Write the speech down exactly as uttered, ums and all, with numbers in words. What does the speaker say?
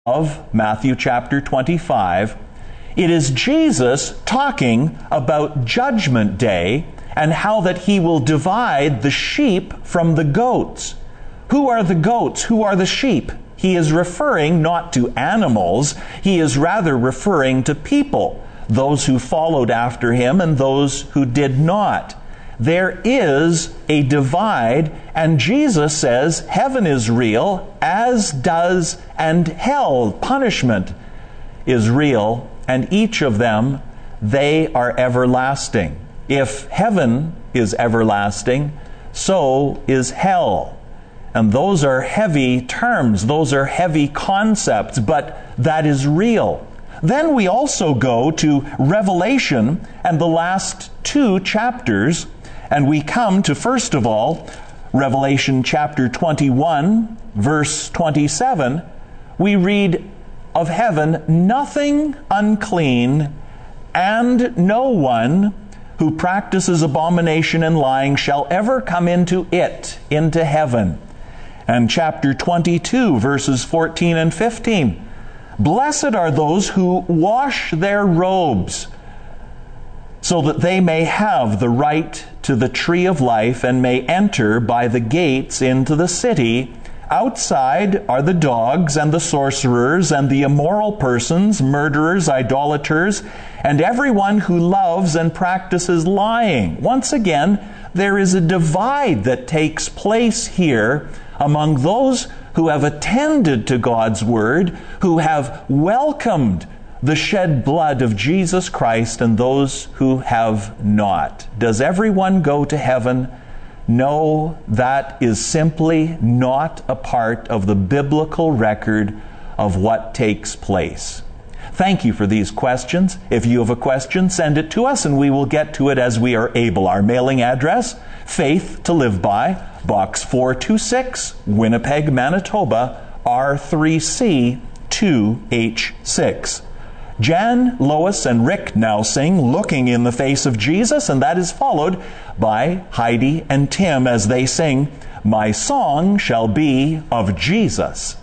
of Matthew chapter twenty-five, it is Jesus talking about Judgment Day and how that he will divide the sheep from the goats. Who are the goats? Who are the sheep? He is referring not to animals, he is rather referring to people, those who followed after him and those who did not. There is a divide, and Jesus says heaven is real, as does and hell, punishment, is real, and each of them, they are everlasting. If heaven is everlasting, so is hell. And those are heavy terms, those are heavy concepts, but that is real. Then we also go to Revelation and the last two chapters, and we come to, first of all, Revelation chapter twenty-one, verse twenty-seven. We read of heaven, nothing unclean, and no one who practices abomination and lying shall ever come into it, into heaven. And chapter twenty-two, verses fourteen and fifteen. Blessed are those who wash their robes, so that they may have the right to the tree of life and may enter by the gates into the city. Outside are the dogs and the sorcerers and the immoral persons, murderers, idolaters, and everyone who loves and practices lying. Once again, there is a divide that takes place here among those who have attended to God's Word, who have welcomed the shed blood of Jesus Christ, and those who have not. Does everyone go to heaven? No, that is simply not a part of the biblical record of what takes place. Thank you for these questions. If you have a question, send it to us and we will get to it as we are able. Our mailing address, Faith to Live By, Box four two six, Winnipeg, Manitoba, R three C two H six. Jan, Lois, and Rick now sing Looking in the Face of Jesus, and that is followed by Heidi and Tim as they sing My Song Shall Be of Jesus.